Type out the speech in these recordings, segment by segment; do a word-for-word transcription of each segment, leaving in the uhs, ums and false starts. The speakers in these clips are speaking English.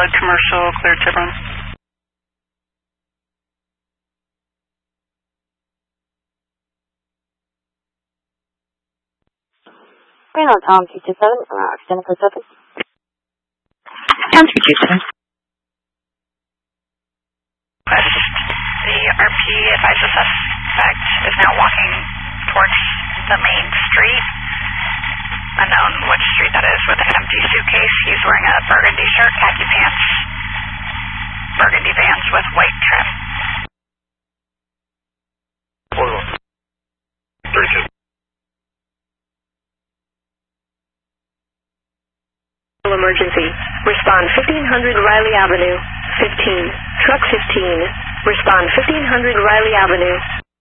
Solid commercial, clear to run. Green on Tom two two seven, uh, extended for seconds. Tom two two seven. West, the R P advises suspect is now walking towards the main street. Unknown which street that is, with an empty suitcase. He's wearing a burgundy shirt, khaki pants, burgundy Vans with white trim. thirty-two. Emergency. Respond fifteen hundred Riley Avenue. fifteen. Truck fifteen. Respond fifteen hundred Riley Avenue.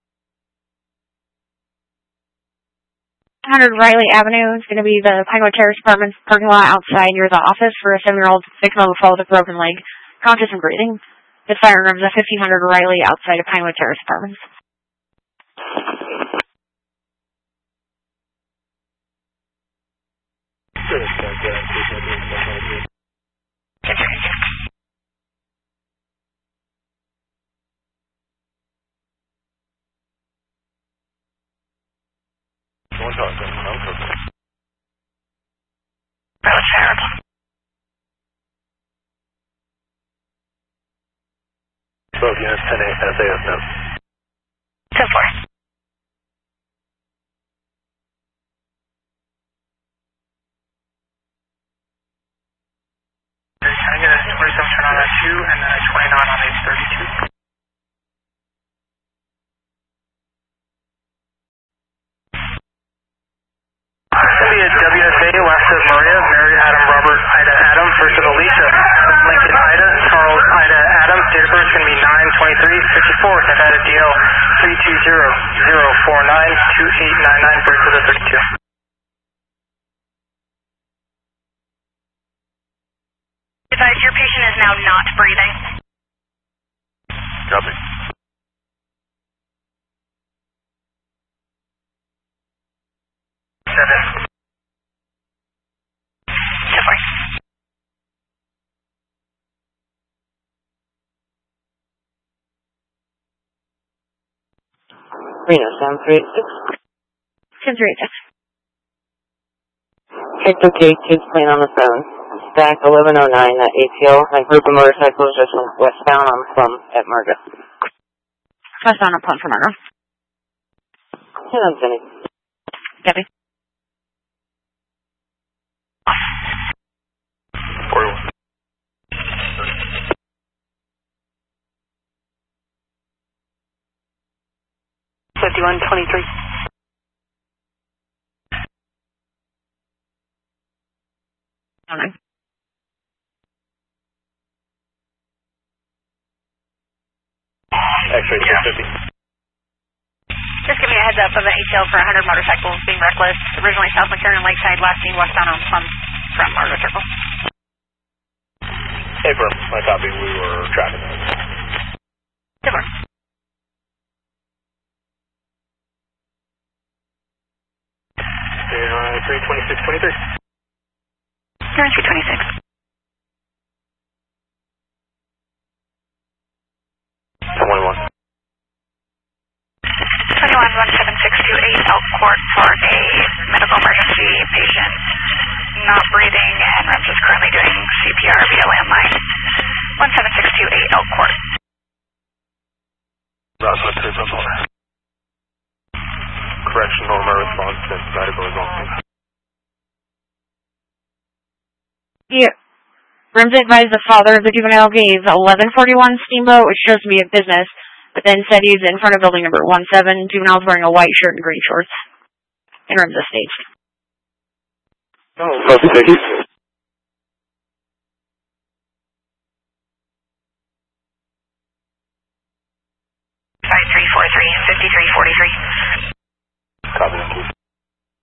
one hundred Riley Avenue is going to be the Pinewood Terrace Apartments parking lot outside near the office for a seven-year-old victim of a fall with a broken leg, conscious and breathing. The siren rings at fifteen hundred Riley outside of Pinewood Terrace Apartments. That was terrible. twelve units, ten A S A S now. ten four. I get a twenty-seven turn on that two and then a twenty-nine on H thirty-two. Cindy at W S A, west of Maria, Mary Adam Robert Ida Adam, first of Alicia, Lincoln Ida, Charles Ida Adam, date of birth is going to be nine twenty-three fifty-four, Nevada D L three two zero zero four nine two eight nine nine, first of the thirty-two. Advise your patient is now not breathing. Copy. Seven. ten four. Reno, seven three eight six. seven three eight six. Check the J, kids playing on the phone. Stack eleven oh nine at A T L. A group of motorcycles just went westbound on Plum at Marga. Westbound on Plum for Marga. Hit on Cindy. Debbie. forty-one. fifty-one twenty-three. Okay. X-ray two fifty. Just give me a heads up of an A T L for one hundred motorcycles being reckless. Originally South McCarran Lakeside, last seen westbound on Plum from Margo Circle. Hey, bro. My copy. We were tracking those. Super. three twenty-six twenty-three. three twenty-six. twenty-one. twenty-one one seven six two eight Elk Court for a medical emergency patient not breathing and R E M S is currently doing C P R via landline. one seven six two eight Elk Court. Roswell two four. Correction, normal response and medical is on. Yeah. R E M S advised the father of the juvenile gave eleven forty-one Steamboat, which shows to be a business, but then said he's in front of building number one seven. Juvenile's wearing a white shirt and green shorts. And R E M S is staged. Oh,